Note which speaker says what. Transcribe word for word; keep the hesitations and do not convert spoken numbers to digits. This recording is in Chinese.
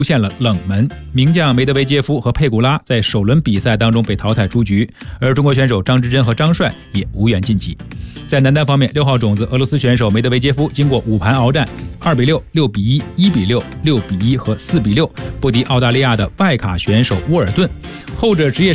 Speaker 1: 出现了冷门，名将梅德韦杰夫和佩古拉在首轮比赛当中被淘汰出局，而中国选手张之臻和张帅也无缘晋级。在男单方面，六号种子俄罗斯选手梅德韦杰夫经过五盘鏖战，二比六、六比一、一比六、六比一和四比六不敌澳大利亚的外卡选手沃尔顿，后者职业